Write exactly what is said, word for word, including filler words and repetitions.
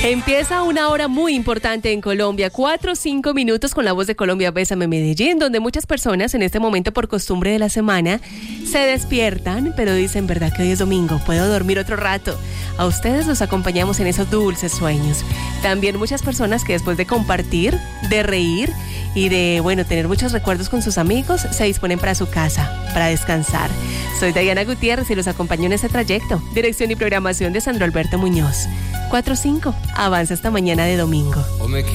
Empieza una hora muy importante en Colombia, cuatro o cinco minutos con la voz de Colombia Bésame Medellín, donde muchas personas en este momento por costumbre de la semana se despiertan, pero dicen, verdad que hoy es domingo, puedo dormir otro rato. A ustedes los acompañamos en esos dulces sueños. También muchas personas que después de compartir, de reír y de, bueno, tener muchos recuerdos con sus amigos, se disponen para su casa, para descansar. Soy Diana Gutiérrez y los acompaño en este trayecto. Dirección y programación de Sandro Alberto Muñoz. cuatro cinco, avanza esta mañana de domingo.